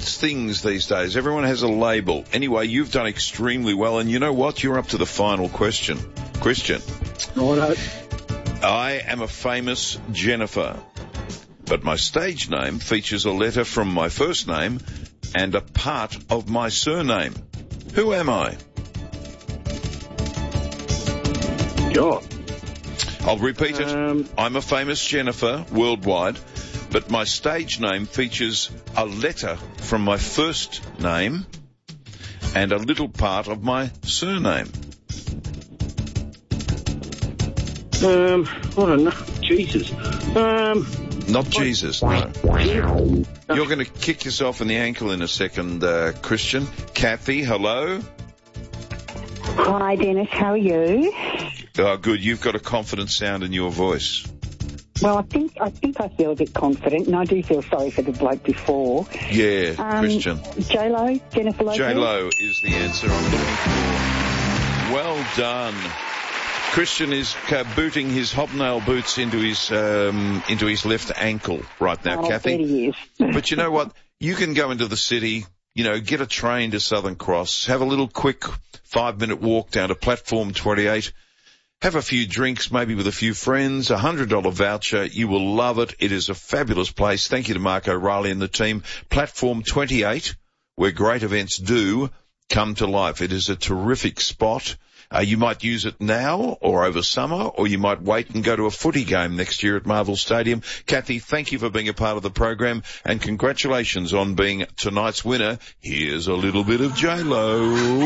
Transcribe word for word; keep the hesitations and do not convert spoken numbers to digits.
things these days. Everyone has a label. Anyway, you've done extremely well, and you know what? You're up to the final question. Christian. Righto. I am a famous Jennifer, but my stage name features a letter from my first name and a part of my surname. Who am I? God. I'll repeat it. Um, I'm a famous Jennifer worldwide, but my stage name features a letter from my first name and a little part of my surname. Um, I don't know. Jesus. Um, Not Jesus, no. You're going to kick yourself in the ankle in a second, uh, Christian. Kathy, hello. Hi, Dennis. How are you? Oh, good. You've got a confident sound in your voice. Well, I think I think I feel a bit confident, and I do feel sorry for the bloke before. Yeah, Um, Christian. J-Lo, Jennifer Lopez. J-Lo is the answer I'm looking for. Well done. Christian is uh, booting his hobnail boots into his um, into his left ankle right now, Oh, Kathy. thirty years. But you know what? You can go into the city, you know, get a train to Southern Cross, have a little quick five-minute walk down to platform twenty-eight, have a few drinks, maybe with a few friends, a one hundred dollars voucher. You will love it. It is a fabulous place. Thank you to Mark O'Reilly and the team. Platform twenty-eight, where great events do come to life. It is a terrific spot. Uh, you might use it now or over summer, or you might wait and go to a footy game next year at Marvel Stadium. Kathy, thank you for being a part of the program, and congratulations on being tonight's winner. Here's a little bit of J-Lo.